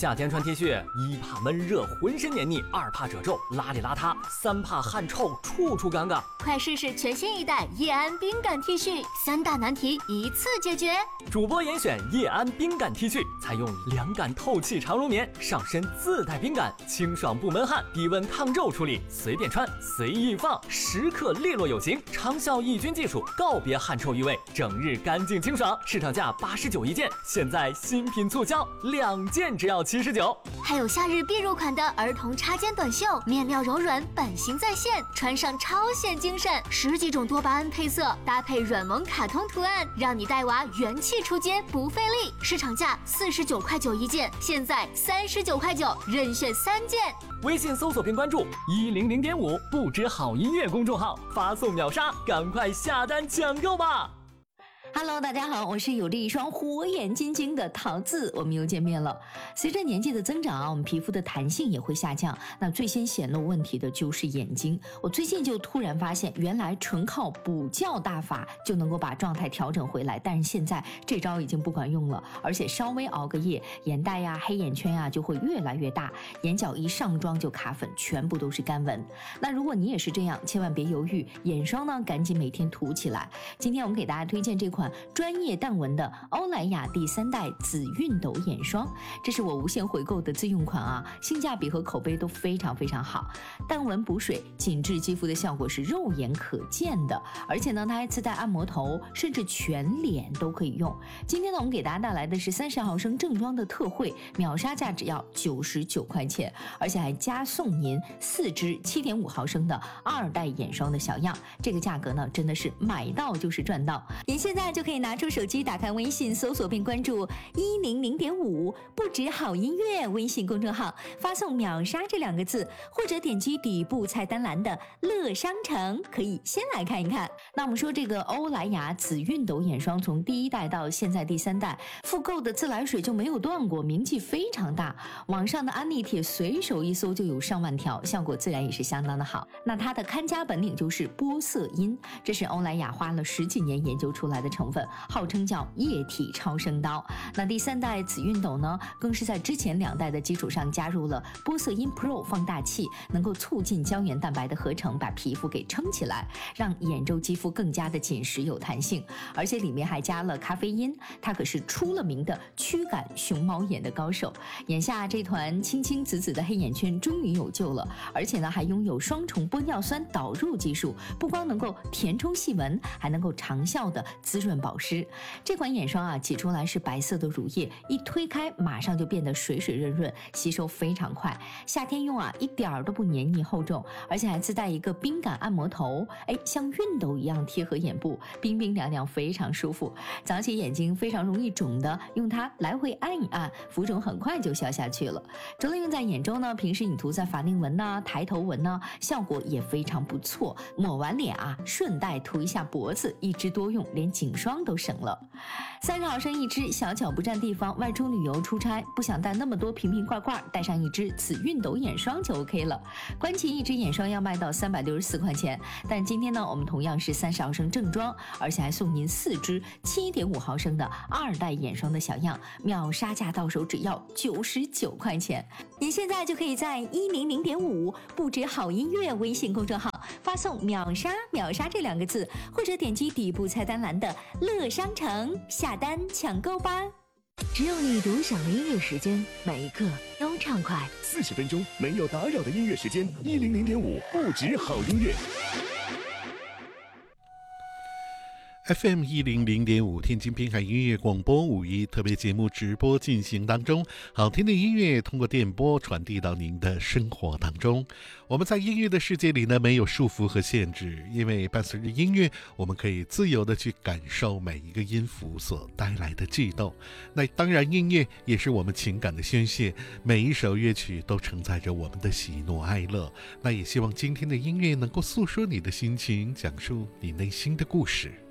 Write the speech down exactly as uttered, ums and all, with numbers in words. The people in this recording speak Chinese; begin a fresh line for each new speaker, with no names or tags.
夏天穿 T 恤，一怕闷热浑身黏腻，二怕褶皱邋里邋遢，三怕汗臭处处尴尬。
快试试全新一代叶安冰感 T 恤，三大难题一次解决。
主播严选叶安冰感 T 恤，采用凉感透气长绒棉，上身自带冰感，清爽不闷汗，低温抗皱处理，随便穿随意放，时刻利落有型，长效抑菌技术，告别汗臭异味，整日干净清爽。市场价八十九一件，现在新品促销，两件只要七十九。
还有夏日必入款的儿童插肩短袖，面料柔软，版型再现，穿上超显精神。十几种多巴胺配色，搭配软萌卡通图案，让你带娃元气出街不费力。市场价四十九块九一件，现在三十九块九，任选三件。
微信搜索并关注一零零点五不止好音乐公众号，发送秒杀，赶快下单抢购吧。
Hello， 大家好，我是有着一双火眼金睛的桃子，我们又见面了。随着年纪的增长啊，我们皮肤的弹性也会下降，那最先显露问题的就是眼睛。我最近就突然发现，原来纯靠补觉大法就能够把状态调整回来，但是现在这招已经不管用了，而且稍微熬个夜，眼袋呀、黑眼圈呀就会越来越大，眼角一上妆就卡粉，全部都是干纹。那如果你也是这样，千万别犹豫，眼霜呢赶紧每天涂起来。今天我们给大家推荐这款专业淡纹的欧莱雅第三代紫熨斗眼霜，这是我无限回购的自用款啊，性价比和口碑都非常非常好，淡纹补水，紧致肌肤的效果是肉眼可见的，而且呢它还自带按摩头，甚至全脸都可以用。今天呢我们给大家带来的是三十毫升正装的特惠，秒杀价只要九十九块钱，而且还加送您四支七点五毫升的二代眼霜的小样，这个价格呢真的是买到就是赚到。您现在就可以拿出手机，打开微信搜索并关注一零零点五不止好音乐微信公众号，发送秒杀这两个字，或者点击底部菜单栏的乐商城，可以先来看一看。那我们说这个欧莱雅紫熨斗眼霜从第一代到现在第三代，复购的自来水就没有断过，名气非常大，网上的安利帖随手一搜就有上万条，效果自然也是相当的好。那它的看家本领就是玻色因，这是欧莱雅花了十几年研究出来的成分，号称叫液体超声刀。那第三代紫熨斗呢，更是在之前两代的基础上加入了玻色因 Pro 放大器，能够促进胶原蛋白的合成，把皮肤给撑起来，让眼周肌肤更加的紧实有弹性。而且里面还加了咖啡因，它可是出了名的驱赶熊猫眼的高手。眼下这团青青紫紫的黑眼圈终于有救了，而且呢还拥有双重玻尿酸导入技术，不光能够填充细纹，还能够长效的滋润保湿。这款眼霜啊，挤出来是白色的乳液，一推开马上就变得水水润润，吸收非常快。夏天用啊，一点儿都不黏腻厚重，而且还自带一个冰感按摩头，哎，像熨斗一样贴合眼部，冰冰凉凉，非常舒服。早起眼睛非常容易肿的，用它来回按一按，浮肿很快就消下去了。除了用在眼周呢，平时你涂在法令纹呐、抬头纹呐，效果也非常不错。抹完脸啊，顺带涂一下脖子，一支多用，连颈霜都省了。三十毫升一支，小巧不占地方，外出旅游出差不想带那么多瓶瓶罐罐，带上一支紫熨斗眼霜就 OK 了。关其一支眼霜要卖到三百六十四块钱，但今天呢，我们同样是三十毫升正装，而且还送您四支七点五毫升的二代眼霜的小样，秒杀价到手只要九十九块钱。您现在就可以在一零零点五不止好音乐微信公众号发送秒杀秒杀这两个字，或者点击底部菜单栏的乐商城下单抢购吧。
只有你独享的音乐时间，每一刻都畅快。
四十分钟没有打扰的音乐时间，一零零点五不止好音乐。
F M 一零零点五天津滨海音乐广播五一特别节目直播进行当中，好听的音乐通过电波传递到您的生活当中。我们在音乐的世界里呢，没有束缚和限制，因为伴随着音乐，我们可以自由的去感受每一个音符所带来的悸动。那当然，音乐也是我们情感的宣泄，每一首乐曲都承载着我们的喜怒哀乐。那也希望今天的音乐能够诉说你的心情，讲述你内心的故事。